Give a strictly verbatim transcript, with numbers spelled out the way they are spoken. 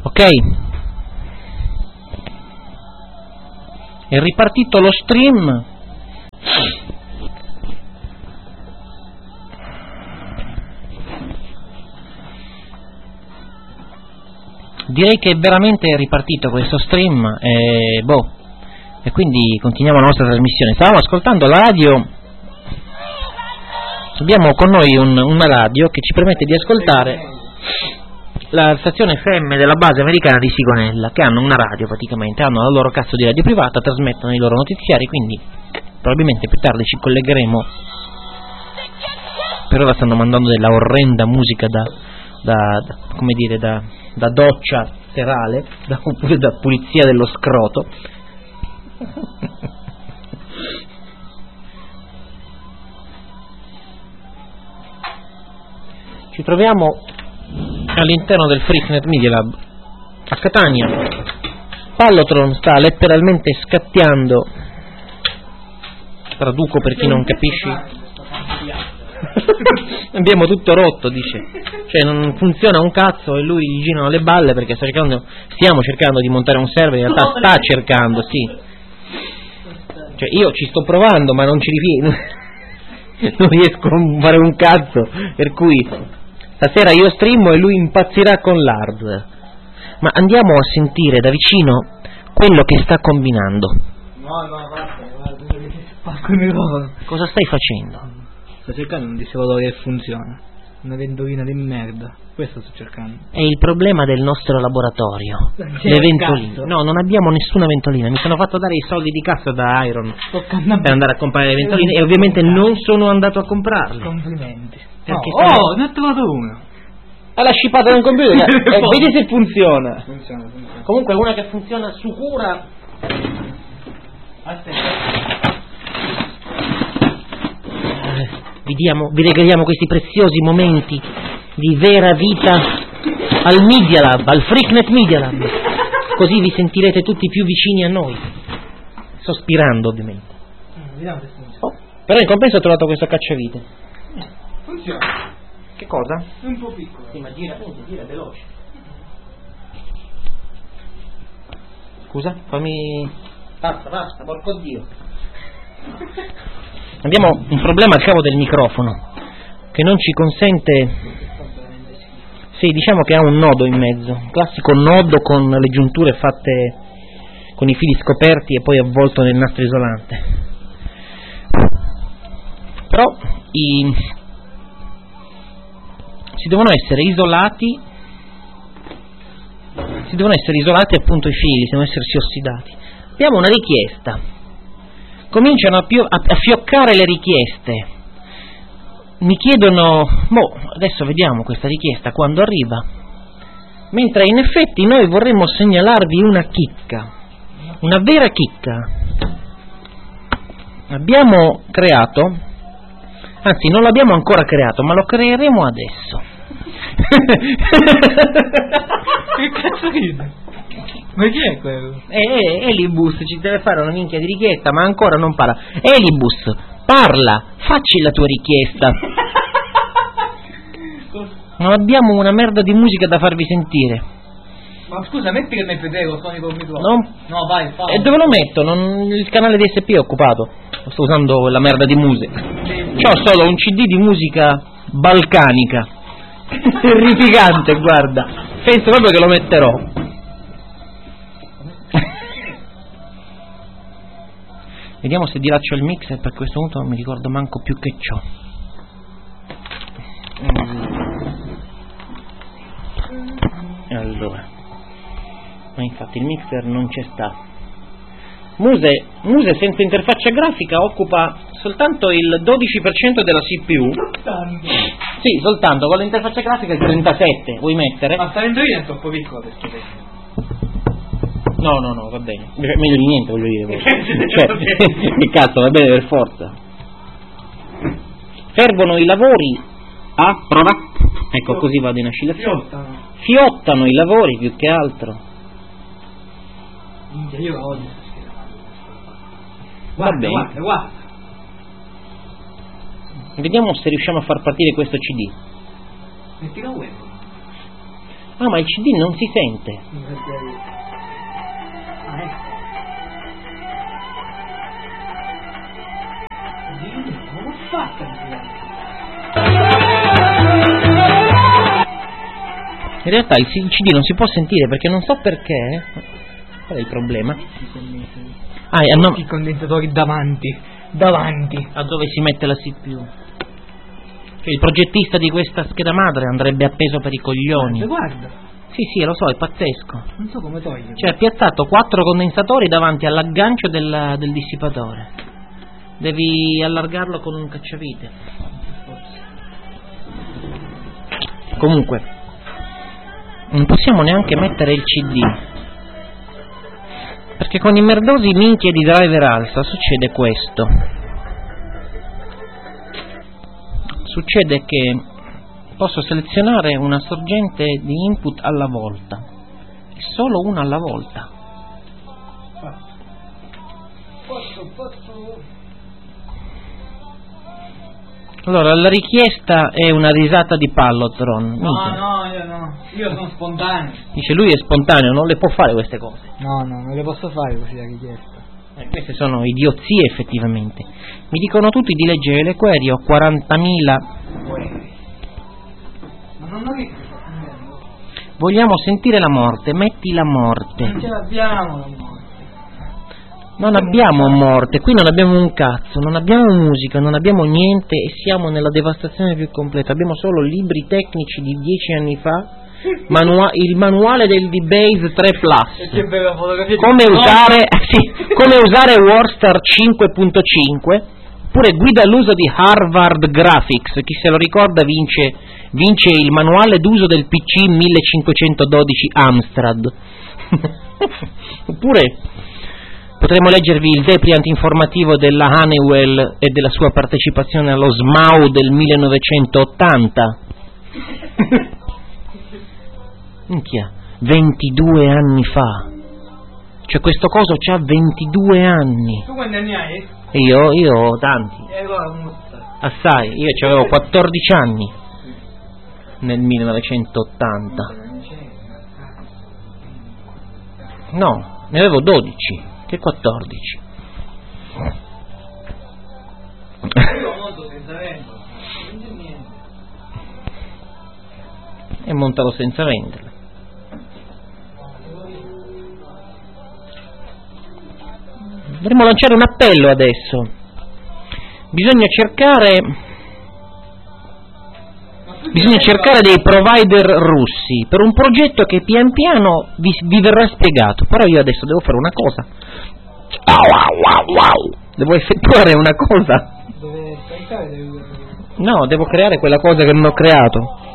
Ok? È ripartito lo stream. Direi che è veramente ripartito questo stream e, boh, e quindi continuiamo la nostra trasmissione. Stavamo ascoltando la radio, abbiamo con noi un, una radio che ci permette di ascoltare la stazione F M della base americana di Sigonella, che hanno una radio praticamente, hanno la loro cazzo di radio privata, trasmettono i loro notiziari, quindi probabilmente più tardi ci collegheremo. Per ora stanno mandando della orrenda musica da, da, da come dire, da, da doccia serale, da, oppure da pulizia dello scroto. Ci troviamo all'interno del Freaknet Media Lab a Catania. Pallotron sta letteralmente scattiando, traduco per chi non capisce. Abbiamo tutto rotto, dice, cioè non funziona un cazzo e lui gli girano le balle perché sta cercando, stiamo cercando di montare un server, in realtà sta cercando, sì, cioè io ci sto provando ma non ci riesco, non riesco a fare un cazzo, per cui stasera io streamo e lui impazzirà con l'hardware. Ma andiamo a sentire da vicino quello che sta combinando. No, no, guarda, guarda, cosa stai facendo? Sto cercando un dissipadore che funziona, una ventolina di merda, questo sto cercando. È il problema del nostro laboratorio, le ventoline. Cazzo. No, non abbiamo nessuna ventolina, mi sono fatto dare i soldi di cassa da Iron per andare a comprare le ventoline e ovviamente non sono andato a comprarle. Complimenti. Perché oh, sono... oh, ne ho trovato una. Alla scippata da un computer, eh, vedi se funziona. Funziona, funziona. Comunque una che funziona sicura. Aspetta. Vi, diamo, vi regaliamo questi preziosi momenti di vera vita al Media Lab, al Freaknet Media Lab, così vi sentirete tutti più vicini a noi, sospirando ovviamente. Vediamo se funziona. Oh, però in compenso ho trovato questo cacciavite. Funziona. Che cosa? È un po' piccolo. Sì, ma gira, gira veloce. Scusa, fammi... Basta, basta, porco Dio. Abbiamo un problema al cavo del microfono che non ci consente. Sì, diciamo che ha un nodo in mezzo, un classico nodo con le giunture fatte con i fili scoperti e poi avvolto nel nastro isolante. Però i... si devono essere isolati si devono essere isolati appunto i fili, si devono essersi ossidati. Abbiamo una richiesta. Cominciano a, più, a, a fioccare le richieste. Mi chiedono, boh, adesso vediamo questa richiesta quando arriva. Mentre in effetti noi vorremmo segnalarvi una chicca, una vera chicca. Abbiamo creato, anzi non l'abbiamo ancora creato, ma lo creeremo adesso. Che cazzo ride? Ma chi è quello? Eh, Elibus ci deve fare una minchia di richiesta, ma ancora non parla. Elibus, parla, facci la tua richiesta. Non abbiamo una merda di musica da farvi sentire. Ma scusa, metti che mi vedevo, sono con microfono. No, no vai, fai. E dove lo metto? Non, il canale di S P è occupato. Sto usando la merda di musica. C'ho solo un C D di musica balcanica. Terrificante, guarda. Penso proprio che lo metterò. Vediamo se dilaccio il mixer, perché a questo punto non mi ricordo manco più che c'ho. Allora, ma infatti il mixer non c'è sta. Muse, Muse senza interfaccia grafica occupa soltanto il dodici per cento della C P U. Soltanto? Sì, soltanto, con l'interfaccia grafica il trentasette, vuoi mettere? Ma sta ventoline è troppo piccola per sto. No, no, no, va bene. Meglio di niente, voglio dire. Cioè, che cazzo, va bene per forza. Fervono i lavori. Ah, prova. Ecco, così vado in oscillazione. Fiottano. Fiottano i lavori più che altro. Minchia, io la odio. Va bene. Guarda, guarda. Vediamo se riusciamo a far partire questo C D. Metti la web. No, ma il C D non si sente. Ah, ecco. Non l'ho fatta di In realtà il C D non si può sentire perché non so perché. Qual è il problema? Ah, eh, no. I condensatori davanti, davanti. A dove si mette la C P U? Cioè il progettista di questa scheda madre andrebbe appeso per i coglioni. Guarda, guarda. Sì, sì, lo so, è pazzesco. Non so come togliere. Cioè ha piazzato quattro condensatori davanti all'aggancio del, del dissipatore. Devi allargarlo con un cacciavite. Comunque, non possiamo neanche mettere il C D. Perché con i merdosi minchie di driver alfa succede questo. Succede che posso selezionare una sorgente di input alla volta. E solo una alla volta. Posso, posso. Allora, la richiesta è una risata di Pallotron. No, no, io no. Io sono spontaneo. Dice lui è spontaneo, non le può fare queste cose. No, no, non le posso fare così la richiesta. Eh, queste sono idiozie effettivamente. Mi dicono tutti di leggere le query, ho quarantamila. Ma non ho che... Vogliamo sentire la morte, metti la morte. Non ce l'abbiamo la morte. Non abbiamo morte, qui non abbiamo un cazzo, non abbiamo musica, non abbiamo niente e siamo nella devastazione più completa. Abbiamo solo libri tecnici di dieci anni fa, manua- il manuale del D-Base tre plus. Che bella fotografia. Come usare, sì, come usare Warstar cinque punto cinque, oppure guida all'uso di Harvard Graphics. Chi se lo ricorda vince, vince il manuale d'uso del P C millecinquecentododici Amstrad. Oppure potremmo leggervi il depliant informativo della Honeywell e della sua partecipazione allo S M A U del millenovecentottanta. Minchia, ventidue anni fa. Cioè questo coso c'ha ventidue anni. Tu quanti anni hai? E io, io ho tanti. E allora muzza. Assai, io avevo quattordici anni nel millenovecentottanta. No, ne avevo dodici. Che quattordici? Io monto senza vento, non c'è niente. E montalo senza venderla. Dovremmo lanciare un appello adesso. Bisogna cercare Bisogna cercare dei provider russi per un progetto che pian piano vi, vi verrà spiegato. Però io adesso devo fare una cosa. Devo effettuare una cosa. Dove scaricare? No, devo creare quella cosa che non ho creato.